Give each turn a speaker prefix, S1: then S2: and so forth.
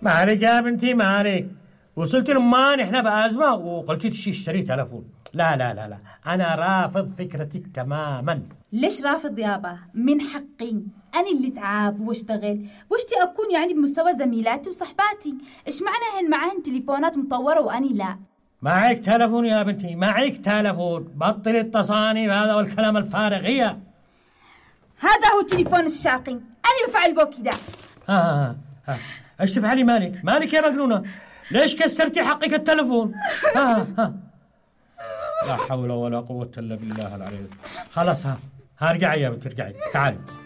S1: مالك يا بنتي مالك؟ وصلت لمان احنا بأزمة وقلتي تشتري تلفون. لا لا لا لا، أنا رافض فكرتك تماما.
S2: ليش رافض يابا؟ من حقي أنا اللي تعب واشتغل واشتي أكون يعني بمستوى زميلاتي وصحباتي. إيش معنى هن معهن تليفونات مطورة وأني لا؟
S1: معك تلفون يا بنتي، معك تلفون. بطل التصاني هذا والكلام الفارغ.
S2: هذا هو تليفون الشاقي، أنا بفعل بو كده.
S1: ايش تفعلي؟ مالك يا مجنونة؟ ليش كسرتي حقك التلفون؟ لا حول ولا قوة إلا بالله العلي. خلاص ارجعي يا بنتي، ارجعي تعالي.